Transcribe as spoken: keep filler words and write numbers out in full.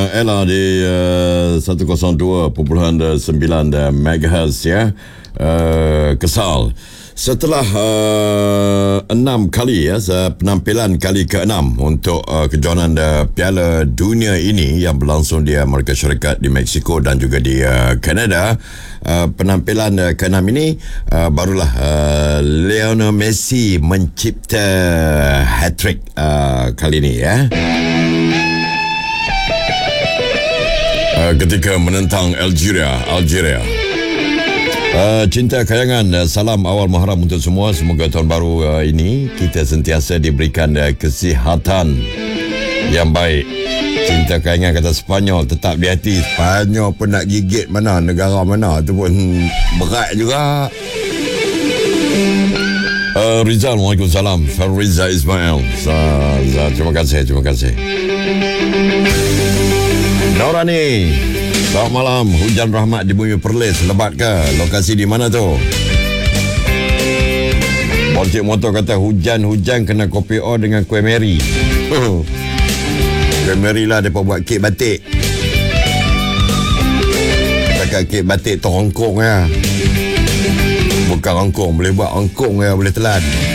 Ella di uh, seratus dua perpuluhan sembilan megahertz ya. Uh, kesal setelah uh, enam kali ya penampilan kali keenam untuk uh, kejohanan uh, Piala Dunia ini yang berlangsung di Amerika Syarikat, di Mexico dan juga di uh, Kanada. Uh, penampilan uh, keenam ini uh, barulah uh, Lionel Messi mencipta hat-trick uh, kali ini ya. Uh, ketika menentang Algeria, Algeria. Uh, cinta kayangan, uh, salam awal Muharram untuk semua. Semoga tahun baru uh, ini kita sentiasa diberikan uh, kesihatan yang baik. Cinta kayangan kata Sepanyol, tetap di hati. Sepanyol pun nak gigit mana, negara mana tu pun berat juga. uh, Rizal, Waalaikumsalam. Fariza Ismail. uh, uh, Terima kasih, terima kasih. Norani, selamat malam. Hujan rahmat di bumi Perlis. Lebat ke? Lokasi di mana tu? Boncik motor kata hujan-hujan kena kopi O dengan kuih Mary. Kuih Mary lah mereka buat kek batik. Takkan kek batik tu Hong Kong ya. Bukan Hong Kong, boleh buat Hong Kong ya, boleh telan.